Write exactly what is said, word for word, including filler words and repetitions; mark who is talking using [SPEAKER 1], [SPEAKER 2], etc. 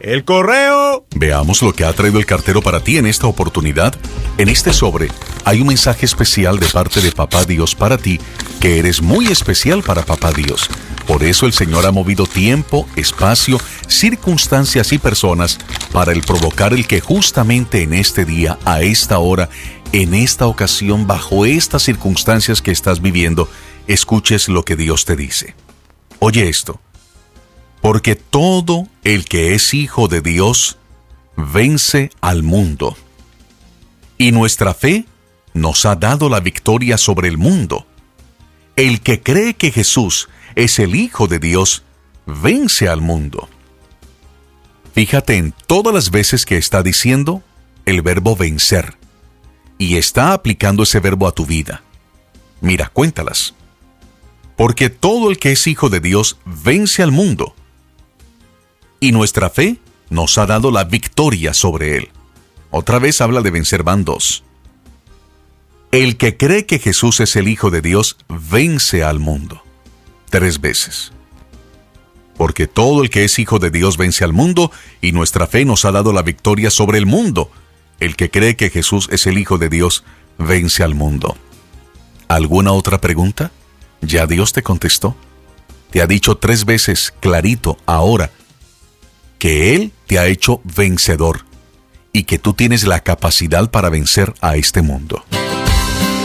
[SPEAKER 1] ¡El correo!
[SPEAKER 2] Veamos lo que ha traído el cartero para ti en esta oportunidad. En este sobre hay un mensaje especial de parte de Papá Dios para ti, que eres muy especial para Papá Dios. Por eso el Señor ha movido tiempo, espacio, circunstancias y personas para el provocar el que justamente en este día, a esta hora, en esta ocasión, bajo estas circunstancias que estás viviendo, escuches lo que Dios te dice. Oye esto. Porque todo el que es hijo de Dios vence al mundo. Y nuestra fe nos ha dado la victoria sobre el mundo. El que cree que Jesús es el Hijo de Dios vence al mundo. Fíjate en todas las veces que está diciendo el verbo vencer. Y está aplicando ese verbo a tu vida. Mira, cuéntalas. Porque todo el que es hijo de Dios vence al mundo. Y nuestra fe nos ha dado la victoria sobre él. Otra vez habla de vencer, van dos. El que cree que Jesús es el Hijo de Dios vence al mundo. Tres veces. Porque todo el que es hijo de Dios vence al mundo, y nuestra fe nos ha dado la victoria sobre el mundo. El que cree que Jesús es el Hijo de Dios vence al mundo. ¿Alguna otra pregunta? ¿Ya Dios te contestó? Te ha dicho tres veces clarito ahora que Él te ha hecho vencedor y que tú tienes la capacidad para vencer a este mundo.